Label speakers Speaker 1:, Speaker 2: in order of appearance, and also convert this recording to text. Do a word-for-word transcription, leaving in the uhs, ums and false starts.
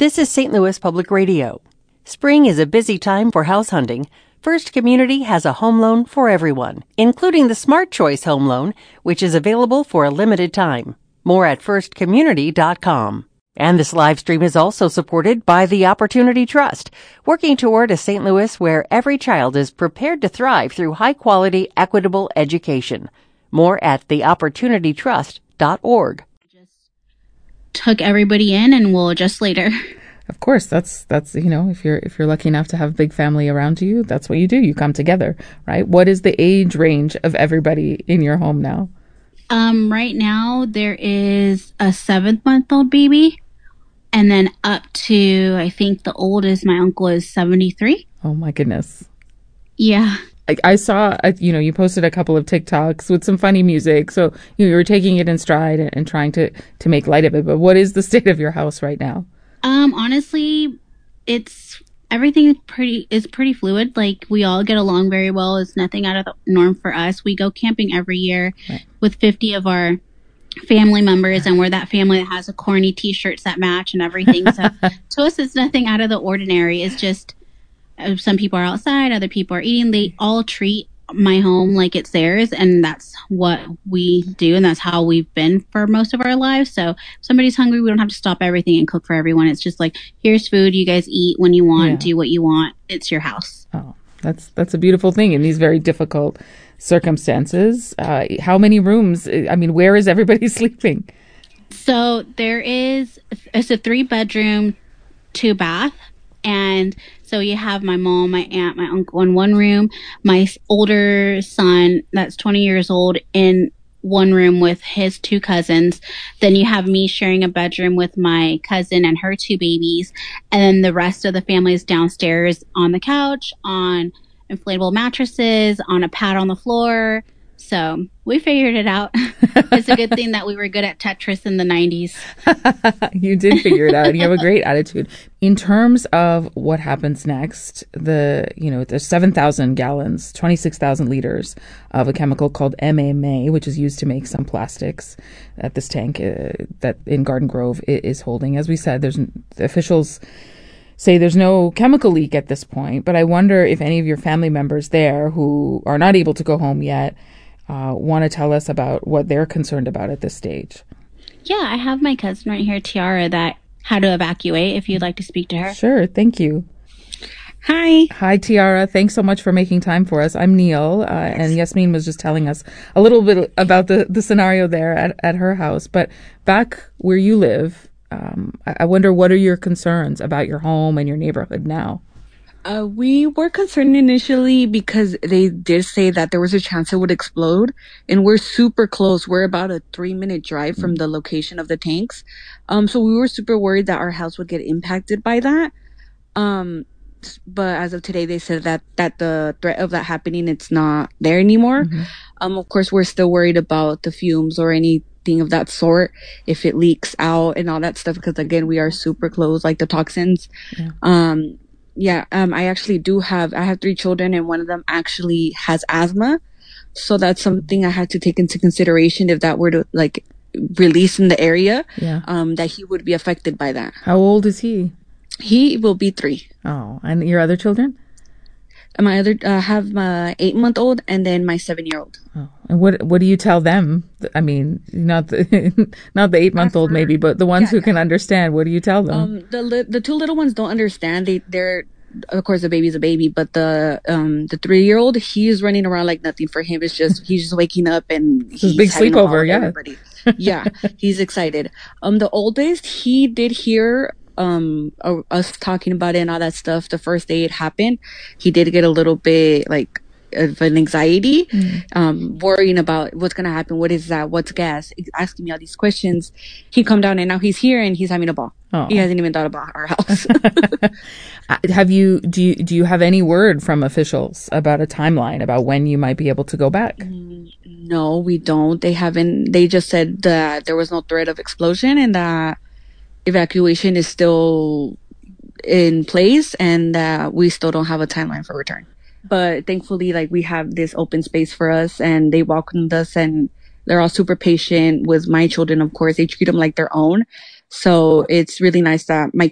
Speaker 1: This is Saint Louis Public Radio. Spring is a busy time for house hunting. First Community has a home loan for everyone, including the Smart Choice Home Loan, which is available for a limited time. More at first community dot com. And this live stream is also supported by the Opportunity Trust, working toward a Saint Louis where every child is prepared to thrive through high-quality, equitable education. More at the opportunity trust dot org.
Speaker 2: Just took everybody in, and we'll adjust later.
Speaker 3: Of course, that's that's you know, if you're if you're lucky enough to have a big family around you, that's what you do. You come together, right? What is the age range of everybody in your home now?
Speaker 2: Um, right now there is a seven-month-old baby, and then up to, I think the oldest, my uncle, is seventy-three.
Speaker 3: Oh my goodness.
Speaker 2: Yeah.
Speaker 3: I, I saw, a, you know, you posted a couple of TikToks with some funny music, so you, know, you were taking it in stride and, and trying to to make light of it. But what is the state of your house right now?
Speaker 2: Um, honestly, it's everything is pretty is pretty fluid. Like, we all get along very well. It's nothing out of the norm for us. We go camping every year right. with fifty of our family members, and we're that family that has a corny t-shirts that match and everything. So to us, it's nothing out of the ordinary. It's just uh, some people are outside, other people are eating. They all treat my home like it's theirs, and that's what we do, and that's how we've been for most of our lives. So if somebody's hungry, we don't have to stop everything and cook for everyone. It's just like, here's food, you guys eat when you want, yeah. do what you want. It's your house.
Speaker 3: Oh, that's that's a beautiful thing in these very difficult circumstances. Uh, how many rooms? I mean, where is everybody sleeping?
Speaker 2: So there is, it's a three bedroom, two bath. And so you have my mom, my aunt, my uncle in one room, my older son that's twenty years old in one room with his two cousins. Then you have me sharing a bedroom with my cousin and her two babies. And then the rest of the family is downstairs on the couch, on inflatable mattresses, on a pad on the floor. So we figured it out. It's a good thing that we were good at Tetris in the nineties.
Speaker 3: You did figure it out, and you have a great attitude. In terms of what happens next, the you know there's seven thousand gallons, twenty-six thousand liters of a chemical called M M A, which is used to make some plastics that this tank uh, that in Garden Grove is holding. As we said, there's the officials say there's no chemical leak at this point, but I wonder if any of your family members there who are not able to go home yet Uh, want to tell us about what they're concerned about at this stage.
Speaker 2: Yeah, I have my cousin right here, Tiara, that had to evacuate, if you'd like to speak to her.
Speaker 3: Sure, thank you.
Speaker 4: Hi.
Speaker 3: Hi, Tiara. Thanks so much for making time for us. I'm Neil, uh, and Yasmin was just telling us a little bit about the, the scenario there at, at her house. But back where you live, um, I, I wonder, what are your concerns about your home and your neighborhood now?
Speaker 4: Uh, we were concerned initially because they did say that there was a chance it would explode, and we're super close. We're about a three minute drive from the location of the tanks. Um, so we were super worried that our house would get impacted by that. Um, but as of today, they said that, that the threat of that happening, it's not there anymore. Mm-hmm. Um, of course, we're still worried about the fumes or anything of that sort, if it leaks out and all that stuff, because again, we are super close, like the toxins. Yeah. Um, Yeah, um, I actually do have, I have three children, and one of them actually has asthma. So that's something I had to take into consideration if that were to, like, release in the area, yeah. um, that he would be affected by that.
Speaker 3: How old is he?
Speaker 4: He will be three.
Speaker 3: Oh, and your other children?
Speaker 4: My other, I uh, have my eight-month-old and then my seven-year-old.
Speaker 3: Oh, and what what do you tell them? I mean, not the not the eight-month-old maybe, but the ones yeah, who yeah. can understand. What do you tell them?
Speaker 4: Um, the li- the two little ones don't understand. They they're of course the baby's a baby, but the um the three-year-old, he's running around like nothing. For him, it's just he's just waking up and
Speaker 3: he's a big sleepover. Yeah,
Speaker 4: yeah, he's excited. Um, the oldest, he did hear um uh, us talking about it and all that stuff the first day it happened. He did get a little bit like of an anxiety, mm. um worrying about what's gonna happen, what is that, what's gas, asking me all these questions. He come down, and now he's here and he's having a ball. Oh. He hasn't even thought about our house.
Speaker 3: Have you do you do you have any word from officials about a timeline about when you might be able to go back?
Speaker 4: No, we don't. They haven't. They just said that there was no threat of explosion and that evacuation is still in place, and that we still don't have a timeline for return. But thankfully, like, we have this open space for us, and they welcomed us, and they're all super patient with my children. Of course, they treat them like their own. So it's really nice that my